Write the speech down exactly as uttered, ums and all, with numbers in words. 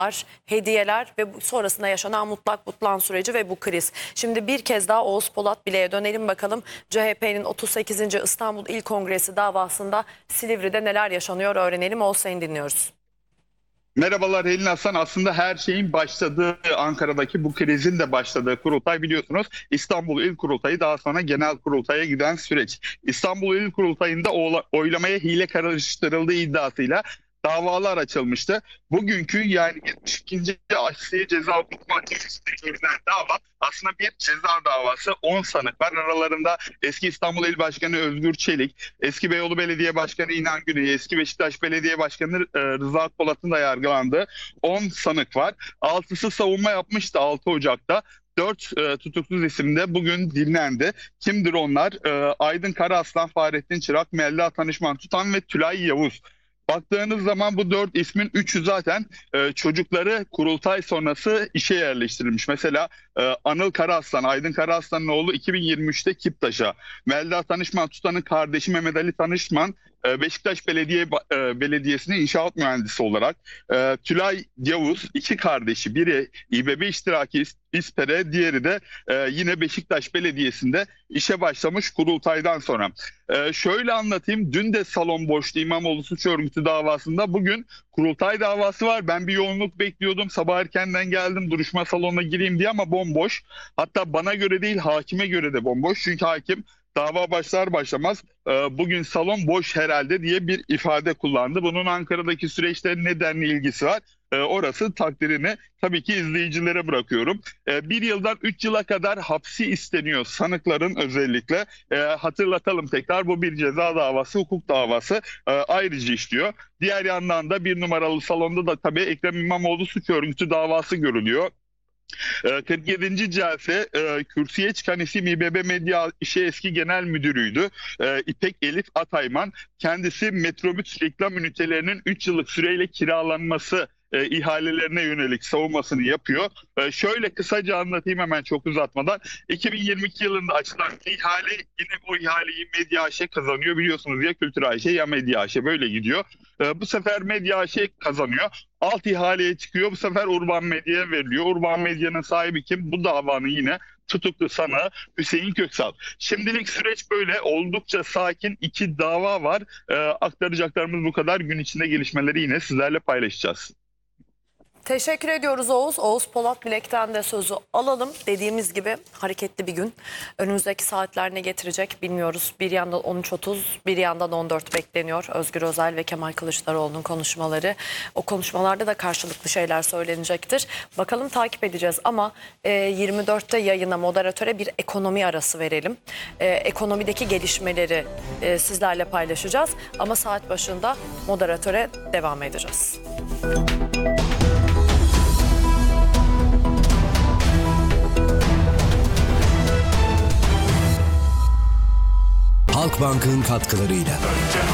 hediyeler ve sonrasında yaşanan mutlak butlan süreci ve bu kriz. Şimdi bir kez daha Oğuz Polat Bilek'e dönelim bakalım. C H P'nin otuz sekizinci İstanbul İl Kongresi davasında Silivri'de neler yaşanıyor öğrenelim. Oğuz, seni dinliyoruz. Merhabalar Helin Aslan. Aslında her şeyin başladığı, Ankara'daki bu krizin de başladığı kurultay biliyorsunuz İstanbul İl Kurultayı, daha sonra Genel Kurultay'a giden süreç. İstanbul İl Kurultayı'nda oylamaya hile karıştırıldığı iddiasıyla davalar açılmıştı. Bugünkü yani yetmiş ikinci Asliye Ceza Hukuk Mahkemesi'nde görülen dava aslında bir ceza davası. on sanık var. Aralarında eski İstanbul İl Başkanı Özgür Çelik, eski Beyoğlu Belediye Başkanı İnan Güney, eski Beşiktaş Belediye Başkanı e, Rıza Polat'ın da yargılandığı on sanık var. altısı savunma yapmıştı altı Ocak'ta. Dört e, tutuksuz isimde bugün dinlendi. Kimdir onlar? E, Aydın Karaaslan, Fahrettin Çırak, Melda Tanışman Tutan ve Tülay Yavuz. Baktığınız zaman bu dört ismin üçü zaten e, çocukları kurultay sonrası işe yerleştirilmiş. Mesela e, Anıl Karaaslan, Aydın Karaaslan'ın oğlu iki bin yirmi üçte Kiptaş'a. Melda Tanışman Tutan'ın kardeşi Mehmet Ali Tanışman e, Beşiktaş Belediye e, Belediyesi'ne inşaat mühendisi olarak. E, Tülay Yavuz iki kardeşi, biri İBB iştiraki İSPER'e, diğeri de e, yine Beşiktaş Belediyesi'nde işe başlamış kurultaydan sonra. E, şöyle anlatayım, dün de salon boştu İmamoğlu suç örgütü davasında, bugün kurultay davası var. Ben bir yoğunluk bekliyordum, sabah erkenden geldim duruşma salonuna gireyim diye ama bomboş. Hatta bana göre değil, hakime göre de bomboş, çünkü hakim dava başlar başlamaz e, bugün salon boş herhalde diye bir ifade kullandı. Bunun Ankara'daki süreçte nedenle ilgisi var? E, orası takdirini tabii ki izleyicilere bırakıyorum. E, bir yıldan üç yıla kadar hapsi isteniyor sanıkların özellikle. E, hatırlatalım tekrar, bu bir ceza davası, hukuk davası e, ayrıca işliyor. Diğer yandan da bir numaralı salonda da tabii Ekrem İmamoğlu suç örgütü davası görülüyor. kırk yedinci celse e, kürsüye çıkan isim İBB Medya İşi eski genel müdürüydü. E, İpek Elif Atayman, kendisi Metrobüs reklam ünitelerinin üç yıllık süreyle kiralanması e, ihalelerine yönelik savunmasını yapıyor. E, şöyle kısaca anlatayım hemen çok uzatmadan. iki bin yirmi iki yılında açılan ihale, yine bu ihaleyi Medya A Ş kazanıyor. Biliyorsunuz ya Kültür A Ş ya Medya A Ş, böyle gidiyor. E, bu sefer Medya A Ş kazanıyor. Alt ihaleye çıkıyor. Bu sefer Urban Medya'ya veriliyor. Urban Medya'nın sahibi kim? Bu davanın yine tutuklu sanığı Hüseyin Köksal. Şimdilik süreç böyle. Oldukça sakin, iki dava var. Ee, aktaracaklarımız bu kadar. Gün içinde gelişmeleri yine sizlerle paylaşacağız. Teşekkür ediyoruz Oğuz. Oğuz Polat Bilek'ten de sözü alalım. Dediğimiz gibi hareketli bir gün. Önümüzdeki saatler ne getirecek bilmiyoruz. Bir yandan on üç otuz, bir yandan on dört bekleniyor. Özgür Özel ve Kemal Kılıçdaroğlu'nun konuşmaları. O konuşmalarda da karşılıklı şeyler söylenecektir. Bakalım, takip edeceğiz ama e, yirmi dörtte yayına, moderatöre bir ekonomi arası verelim. E, ekonomideki gelişmeleri e, sizlerle paylaşacağız. Ama saat başında moderatöre devam edeceğiz. Halkbank'ın katkılarıyla.